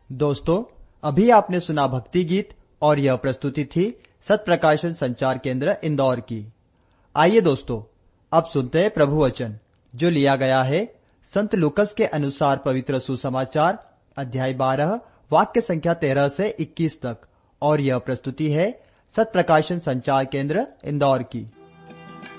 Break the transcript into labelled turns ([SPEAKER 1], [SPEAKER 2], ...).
[SPEAKER 1] दोस्तों, अभी आपने सुना भक्ति गीत और यह प्रस्तुति थी सत प्रकाशन संचार केंद्र इंदौर की। आइए दोस्तों, अब सुनते हैं प्रभु वचन जो लिया गया है संत लूकस के अनुसार पवित्र सुसमाचार अध्याय 12 वाक्य संख्या 13 से 21 तक, और यह प्रस्तुति है सत प्रकाशन संचार केंद्र इंदौर की।